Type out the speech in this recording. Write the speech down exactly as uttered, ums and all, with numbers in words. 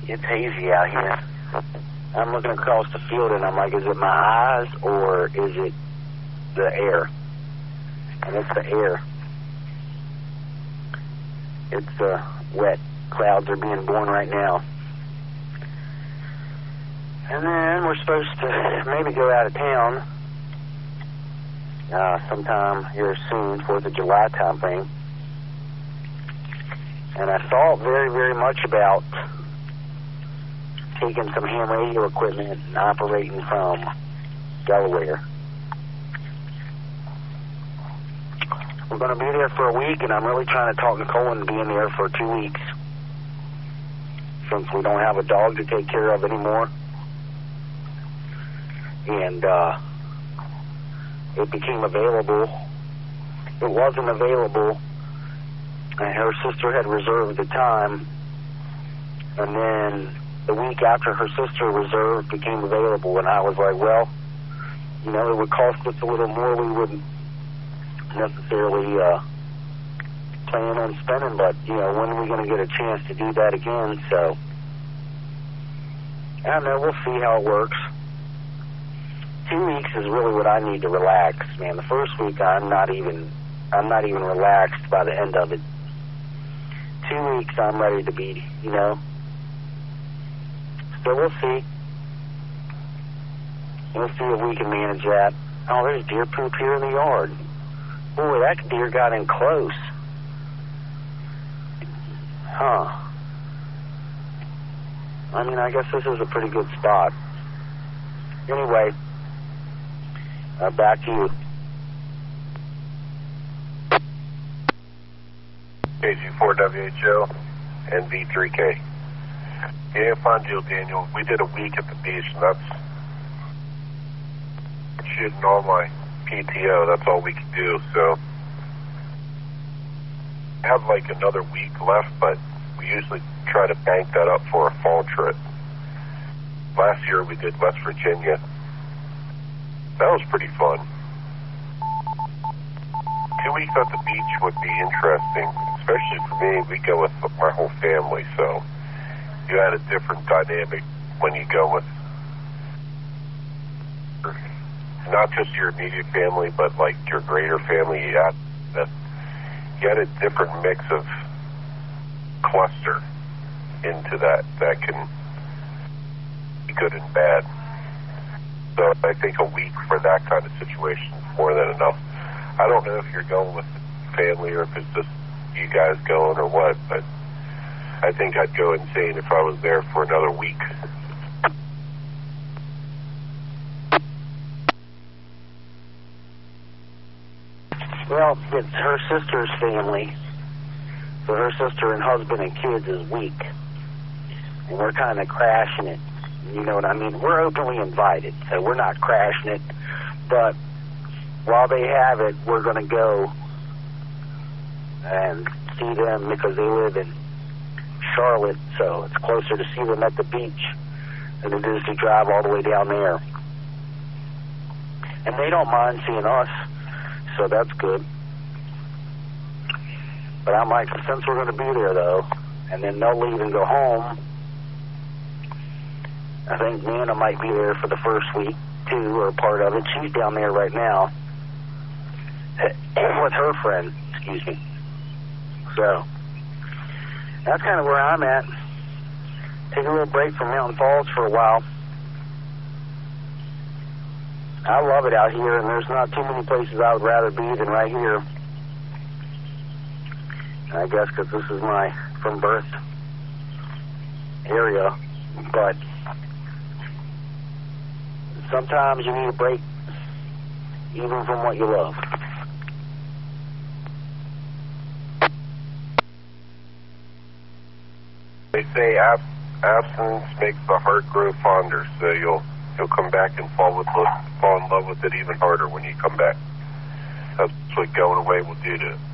it's hazy out here. I'm looking across the field, and I'm like, is it my eyes, or is it the air? And it's the air. It's uh, wet. Clouds are being born right now. And then we're supposed to maybe go out of town uh, sometime here soon, fourth of July time frame. And I thought very, very much about taking some ham radio equipment and operating from Delaware. We're going to be there for a week, and I'm really trying to talk Nicole into being there for two weeks. Since we don't have a dog to take care of anymore. And uh, it became available. It wasn't available, and her sister had reserved the time. And then the week after her sister reserved became available, and I was like, well, you know, it would cost us a little more. We wouldn't necessarily uh, plan on spending, but, you know, when are we going to get a chance to do that again? So, I don't know. We'll see how it works. Two weeks is really what I need to relax, man. The first week, I'm not even, I'm not even relaxed by the end of it. Two weeks, I'm ready to be, you know. So we'll see. We'll see if we can manage that. Oh, there's deer poop here in the yard. Boy, that deer got in close. Huh. I mean, I guess this is a pretty good spot. Anyway, uh, back to you. K G four W H O and V three K. Yeah, fine deal, Daniel. We did a week at the beach, and that's shooting all my P T O. That's all we could do, so I have like another week left, but we usually try to bank that up for a fall trip. Last year we did West Virginia. That was pretty fun. Two weeks at the beach would be interesting, especially for me. We go with my whole family, so you had a different dynamic when you go with not just your immediate family, but like your greater family. You had, that, you had a different mix of cluster into that that can be good and bad. So I think a week for that kind of situation is more than enough. I don't know if you're going with family or if it's just you guys going or what, but I think I'd go insane if I was there for another week. Well, it's her sister's family. So her sister and husband and kids is weak. And we're kind of crashing it. You know what I mean? We're openly invited, so we're not crashing it. But while they have it, we're going to go and see them because they live in Charlotte, so it's closer to see them at the beach than it is to drive all the way down there. And they don't mind seeing us, so that's good. But I'm like, since we're going to be there, though, and then they'll leave and go home, I think Nana might be there for the first week, too, or part of it. She's down there right now with her friend, excuse me. So that's kind of where I'm at. Take a little break from Mountain Falls for a while. I love it out here, and there's not too many places I would rather be than right here. I guess because this is my from birth area. But sometimes you need a break, even from what you love. They say ab- abstinence makes the heart grow fonder, so you'll you'll come back and fall with fall in love with it even harder when you come back. That's what going away will do to it.